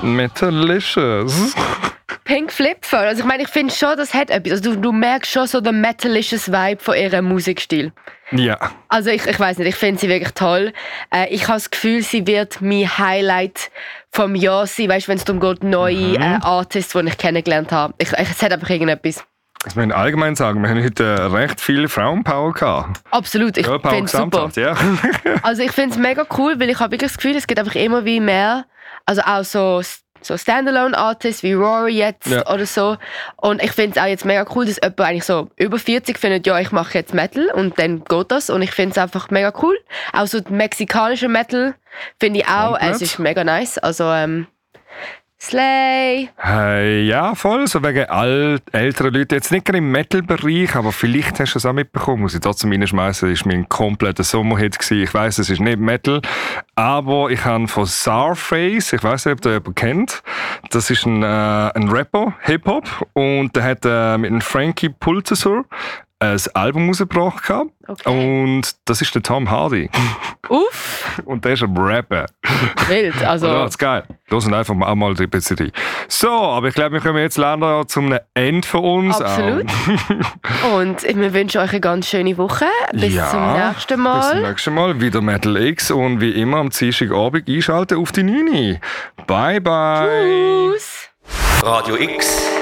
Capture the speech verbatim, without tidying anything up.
Metalicious. Pink Flip-Phone. Also ich meine, ich finde schon, das hat etwas. Also du, du merkst schon so den Metalicious Vibe von ihrem Musikstil. Ja. Also ich, ich weiss nicht, ich finde sie wirklich toll. Äh, ich habe das Gefühl, sie wird mein Highlight vom Jahr sein, weißt, wenn es darum geht, neue mhm. äh, Artists, die ich kennengelernt habe. Ich, ich, es hat einfach irgendetwas. Das müssen wir allgemein sagen, wir haben heute recht viel Frauenpower gehabt. Absolut, ich finde es super. Ja. Also ich finde es mega cool, weil ich habe wirklich das Gefühl, es gibt einfach immer wie mehr, also auch so, so Standalone-Artists wie Rory jetzt ja. oder so. Und ich finde es auch jetzt mega cool, dass jemand eigentlich so über vierzig findet, ja, ich mache jetzt Metal und dann geht das. Und ich finde es einfach mega cool. Auch so mexikanische Metal finde ich auch, es ist mega nice. Also ähm, Slay! Hey, ja, voll. So wegen all älteren Leuten. Jetzt nicht gerade im Metal-Bereich, aber vielleicht hast du es auch mitbekommen. Muss ich trotzdem reinschmeißen. Das war mein kompletter Sommerhit. Ich weiss, es ist nicht Metal. Aber ich habe von Czarface, ich weiss nicht, ob du jemanden kennt. Das ist ein, äh, ein Rapper, Hip-Hop. Und der hat äh, mit einem Frankie Pulsar ein Album rausgebracht. Okay. Und das ist der Tom Hardy. Uff! Und der ist ein Rapper. Wild, also... Ja, das ist geil. Hören einfach mal, mal ein bisschen rein. So, aber ich glaube, wir kommen jetzt leider zum Ende von uns. Absolut. Und wir wünschen euch eine ganz schöne Woche. Bis ja, zum nächsten Mal. Bis zum nächsten Mal. Wieder Metal X und wie immer am Dienstagabend einschalten auf die neun. Bye, bye. Tschüss. Radio X